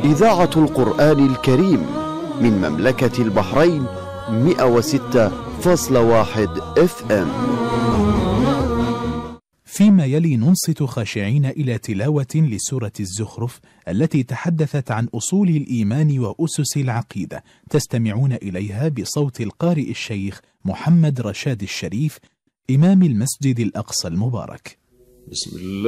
إذاعة القرآن الكريم من مملكة البحرين 106.1 FM. فيما يلي ننصت خاشعين إلى تلاوة لسورة الزخرف التي تحدثت عن أصول الإيمان وأسس العقيدة، تستمعون إليها بصوت القارئ الشيخ محمد رشاد الشريف إمام المسجد الأقصى المبارك. بسم الله.